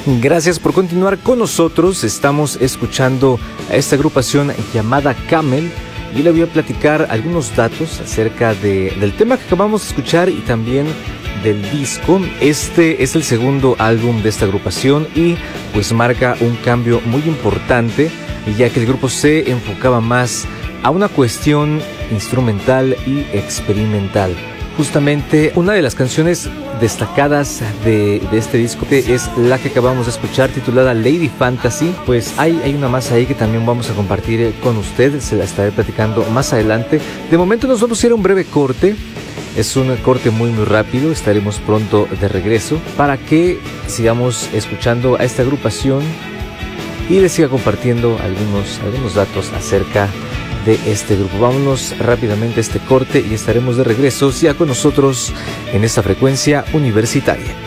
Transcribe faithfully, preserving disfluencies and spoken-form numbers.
Gracias por continuar con nosotros. Estamos escuchando a esta agrupación llamada Camel y le voy a platicar algunos datos acerca de, del tema que acabamos de escuchar y también del disco. Este es el segundo álbum de esta agrupación y pues marca un cambio muy importante, ya que el grupo se enfocaba más a una cuestión instrumental y experimental. Justamente una de las canciones destacadas de, de este disco es la que acabamos de escuchar, titulada Lady Fantasy. Pues hay, hay una más ahí que también vamos a compartir con usted, se la estaré platicando más adelante. De momento nos vamos a ir a un breve corte. Es un corte muy muy rápido, estaremos pronto de regreso para que sigamos escuchando a esta agrupación y les siga compartiendo algunos, algunos datos acerca de este grupo. Vámonos rápidamente a este corte y estaremos de regreso ya con nosotros en esta frecuencia universitaria.